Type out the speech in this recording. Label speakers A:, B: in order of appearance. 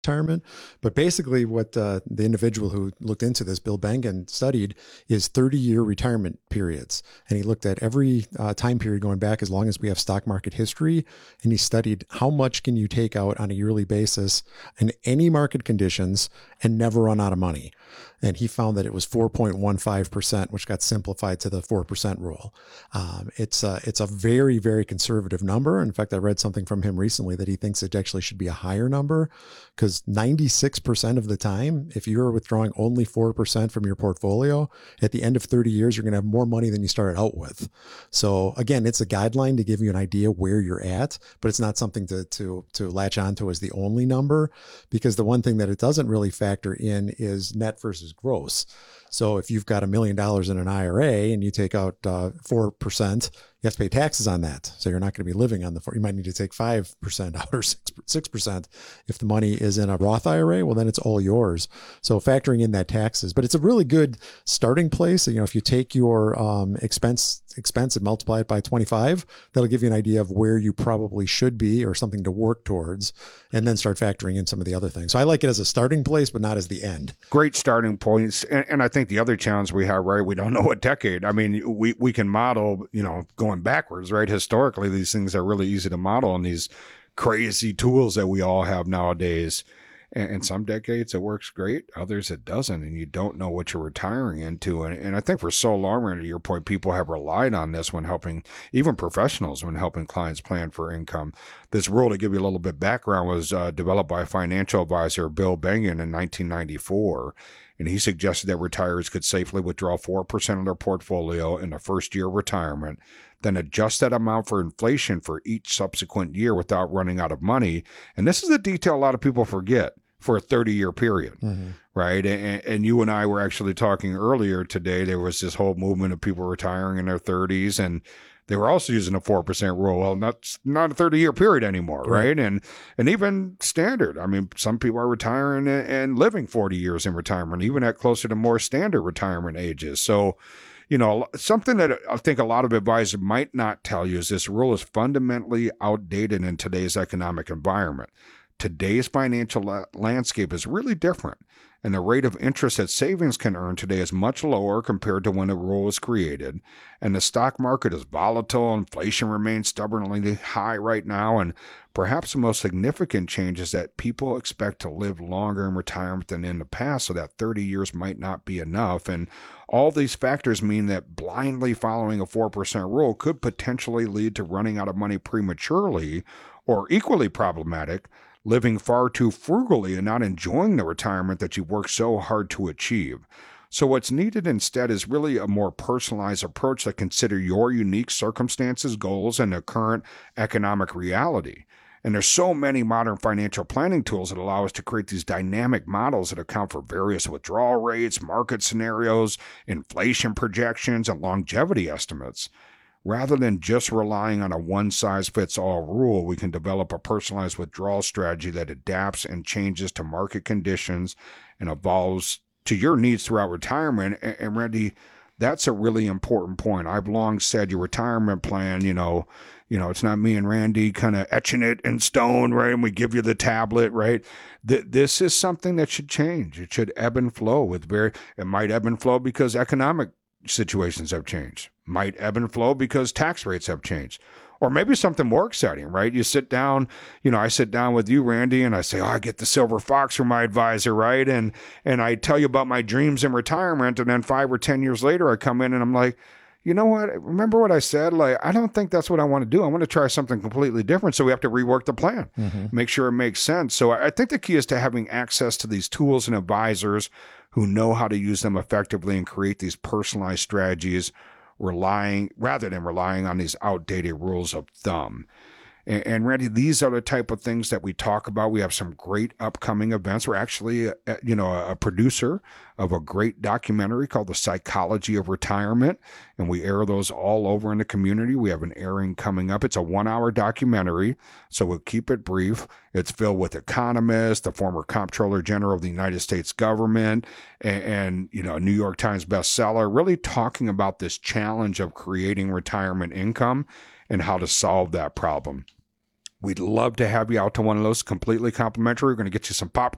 A: retirement. But basically what the individual who looked into this, Bill Bengen, studied is 30-year retirement periods. And he looked at every time period going back as long as we have stock market history. And he studied how much can you take out on a yearly basis in any market conditions and never run out of money. And he found that it was 4.15%, which got simplified to the 4% rule. It's a very, very conservative number. In fact, I read something from him recently that he thinks it actually should be a higher number, because 96% of the time, if you're withdrawing only 4% from your portfolio, at the end of 30 years, you're going to have more money than you started out with. So again, it's a guideline to give you an idea where you're at, but it's not something to latch onto as the only number, because the one thing that it doesn't really factor in is net versus gross. So if you've got $1 million in an IRA and you take out 4%, you have to pay taxes on that. So you're not going to be living on the 4. You might need to take 5% out or 6%. If the money is in a Roth IRA, well, then it's all yours. So factoring in that taxes, but it's a really good starting place. You know, if you take your expense and multiply it by 25, that'll give you an idea of where you probably should be or something to work towards, and then start factoring in some of the other things. So I like it as a starting place, but not as the end.
B: Great starting points. And I think the other challenge we have, right, we don't know what decade. I mean, we can model, you know, going backwards, right? Historically, these things are really easy to model on these crazy tools that we all have nowadays. And some decades it works great, others it doesn't, and you don't know what you're retiring into. And I think for so long, to your point, people have relied on this when helping, even professionals, when helping clients plan for income. This rule, to give you a little bit background, was developed by financial advisor Bill Bengen in 1994. And he suggested that retirees could safely withdraw 4% of their portfolio in the first year of retirement, then adjust that amount for inflation for each subsequent year without running out of money. And this is a detail a lot of people forget, for a 30-year period, right? And you and I were actually talking earlier today. There was this whole movement of people retiring in their 30s, and they were also using a 4% rule. Well, that's not a 30-year period anymore, right? And even standard. I mean, some people are retiring and living 40 years in retirement, even at closer to more standard retirement ages. So, you know, something that I think a lot of advisors might not tell you is this rule is fundamentally outdated in today's economic environment. Today's financial landscape is really different, and the rate of interest that savings can earn today is much lower compared to when the rule was created. And the stock market is volatile. Inflation remains stubbornly high right now. And perhaps the most significant change is that people expect to live longer in retirement than in the past, so that 30 years might not be enough. And all these factors mean that blindly following a 4% rule could potentially lead to running out of money prematurely, or equally problematic, living far too frugally and not enjoying the retirement that you worked so hard to achieve. So what's needed instead is really a more personalized approach that consider your unique circumstances, goals, and the current economic reality. And there's so many modern financial planning tools that allow us to create these dynamic models that account for various withdrawal rates, market scenarios, inflation projections, and longevity estimates. Rather than just relying on a one-size-fits-all rule, we can develop a personalized withdrawal strategy that adapts and changes to market conditions and evolves to your needs throughout retirement. And Randy, that's a really important point. I've long said your retirement plan, you know, it's not me and Randy kind of etching it in stone, right? And we give you the tablet, right? This is something that should change. It should ebb and flow it might ebb and flow because economic situations have changed, might ebb and flow because tax rates have changed, or maybe something more exciting, right? You sit down, I sit down with you, Randy, and I say, I get the silver fox from my advisor, right? And I tell you about my dreams in retirement. And then 5 or 10 years later, I come in and I'm like, you know what? Remember what I said? Like, I don't think that's what I want to do. I want to try something completely different. So we have to rework the plan, make sure it makes sense. So I think the key is to having access to these tools and advisors who know how to use them effectively and create these personalized strategies, rather than relying on these outdated rules of thumb. And Randy, these are the type of things that we talk about. We have some great upcoming events. We're actually, a producer of a great documentary called The Psychology of Retirement, and we air those all over in the community. We have an airing coming up. It's a 1-hour documentary, so we'll keep it brief. It's filled with economists, the former Comptroller General of the United States government, and a New York Times bestseller, really talking about this challenge of creating retirement income and how to solve that problem. We'd love to have you out to one of those, completely complimentary. We're going to get you some